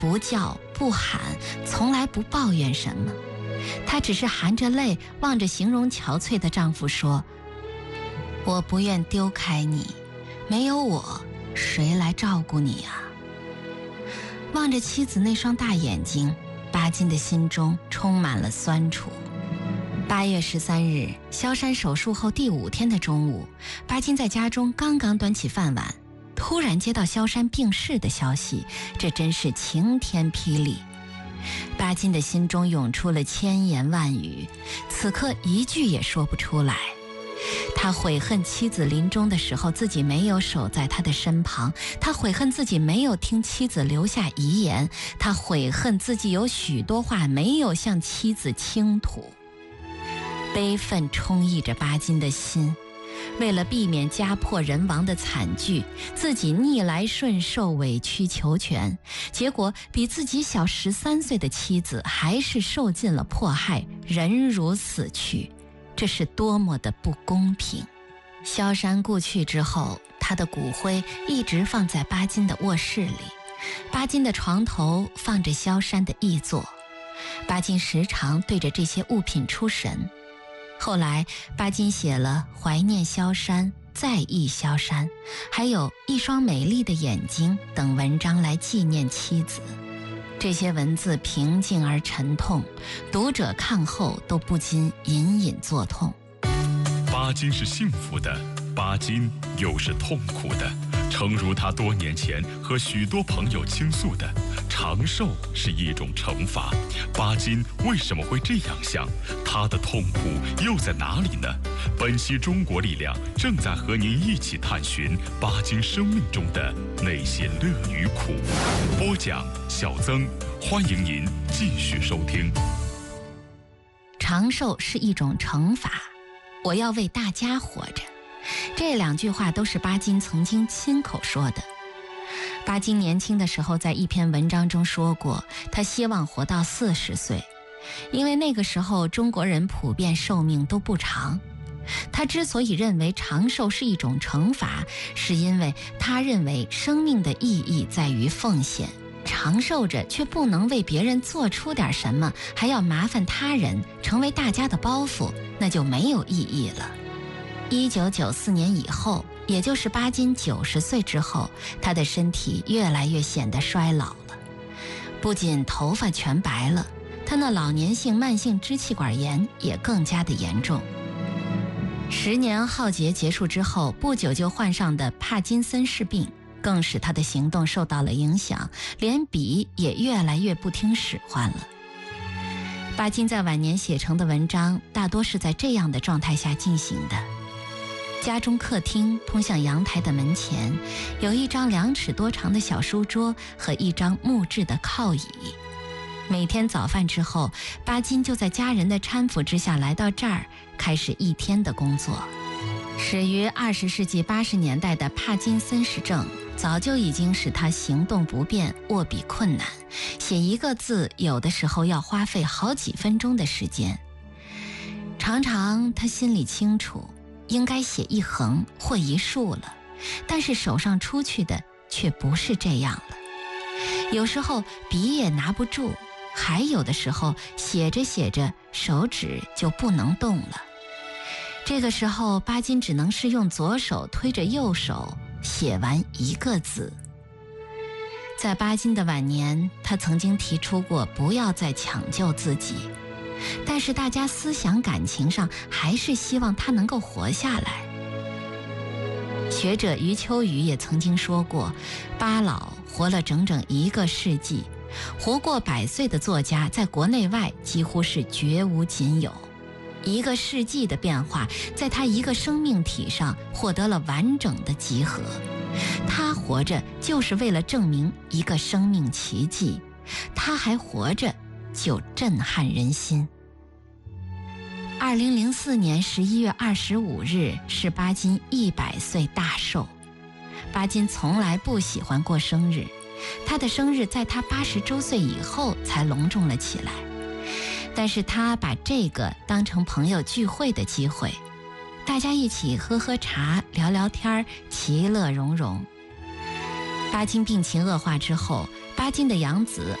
不叫不喊，从来不抱怨什么。她只是含着泪望着形容憔悴的丈夫说：我不愿丢开你，没有我谁来照顾你啊？望着妻子那双大眼睛，巴金的心中充满了酸楚。8月13日，萧山手术后第5天的中午，巴金在家中刚刚端起饭碗，突然接到萧山病逝的消息，这真是晴天霹雳。巴金的心中涌出了千言万语，此刻一句也说不出来。他悔恨妻子临终的时候自己没有守在他的身旁，他悔恨自己没有听妻子留下遗言，他悔恨自己有许多话没有向妻子倾吐。悲愤充溢着巴金的心，为了避免家破人亡的惨剧，自己逆来顺受，委曲求全，结果比自己小13岁的妻子还是受尽了迫害，人如死去，这是多么的不公平。萧山故去之后，他的骨灰一直放在巴金的卧室里，巴金的床头放着萧山的遗作，巴金时常对着这些物品出神。后来巴金写了怀念萧山、再忆萧山，还有一双美丽的眼睛等文章来纪念妻子。这些文字平静而沉痛，读者看后都不禁隐隐作痛。 巴金是幸福的，巴金又是痛苦的。诚如他多年前和许多朋友倾诉的，长寿是一种惩罚。巴金为什么会这样想？他的痛苦又在哪里呢？本期中国力量正在和您一起探寻巴金生命中的那些乐与苦。播讲小曾，欢迎您继续收听。 长寿是一种惩罚，我要为大家活着。这2句话都是巴金曾经亲口说的。巴金年轻的时候在一篇文章中说过，他希望活到40岁，因为那个时候中国人普遍寿命都不长。他之所以认为长寿是一种惩罚，是因为他认为生命的意义在于奉献，长寿着却不能为别人做出点什么，还要麻烦他人，成为大家的包袱，那就没有意义了。1994年以后，也就是巴金90岁之后，他的身体越来越显得衰老了，不仅头发全白了，他那老年性慢性支气管炎也更加的严重。10年浩劫结束之后，不久就患上的帕金森氏病，更使他的行动受到了影响，连笔也越来越不听使唤了。巴金在晚年写成的文章，大多是在这样的状态下进行的。家中客厅通向阳台的门前，有一张2尺多长的小书桌和一张木质的靠椅。每天早饭之后，巴金就在家人的搀扶之下来到这儿，开始一天的工作。始于20世纪80年代的帕金森氏症，早就已经使他行动不便，握笔困难，写一个字有的时候要花费好几分钟的时间。常常他心里清楚，应该写1横或1竖了，但是手上出去的却不是这样了。有时候笔也拿不住，还有的时候写着写着手指就不能动了。这个时候巴金只能是用左手推着右手写完1个字。在巴金的晚年，他曾经提出过不要再抢救自己，但是大家思想感情上还是希望他能够活下来。学者余秋雨也曾经说过，巴老活了整整1个世纪，活过100岁的作家在国内外几乎是绝无仅有。1个世纪的变化，在他1个生命体上获得了完整的集合。他活着就是为了证明一个生命奇迹，他还活着就震撼人心。2004年11月25日是巴金100岁大寿。巴金从来不喜欢过生日，他的生日在他80周岁以后才隆重了起来。但是他把这个当成朋友聚会的机会，大家一起喝喝茶，聊聊天，其乐融融。巴金病情恶化之后， 巴金的养子